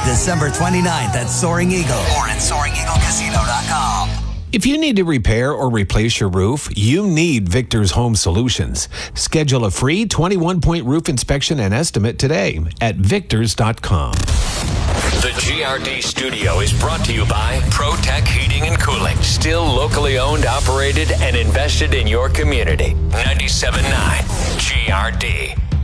December 29th at Soaring Eagle or at SoaringEagleCasino.com. If you need to repair or replace your roof, you need Victor's Home Solutions. Schedule a free 21-point roof inspection and estimate today at victors.com. The GRD studio is brought to you by ProTech Heating and Cooling. Still locally owned, operated, and invested in your community. 97.9 GRD.